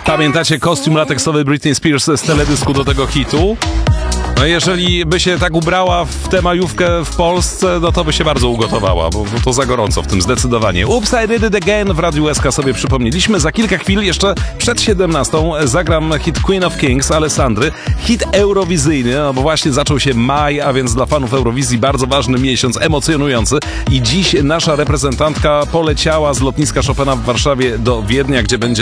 Pamiętacie kostium lateksowy Britney Spears z teledysku do tego hitu? No jeżeli by się tak ubrała w tę majówkę w Polsce, no to by się bardzo ugotowała, bo to za gorąco w tym zdecydowanie. Oops, I did it again w Radiu SK sobie przypomnieliśmy. Za kilka chwil, jeszcze przed 17, zagram hit Queen of Kings Alessandry. Hit eurowizyjny, no bo właśnie zaczął się maj, a więc dla fanów Eurowizji bardzo ważny miesiąc, emocjonujący. I dziś nasza reprezentantka poleciała z lotniska Chopina w Warszawie do Wiednia, gdzie będzie